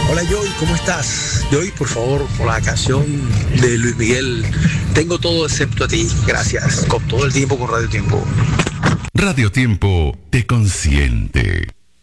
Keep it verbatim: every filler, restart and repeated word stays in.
Hola Joy, ¿cómo estás? Joy, por favor, por la canción de Luis Miguel, Tengo todo excepto a ti. Gracias. Con todo el tiempo con Radio Tiempo. Radio Tiempo te consiente.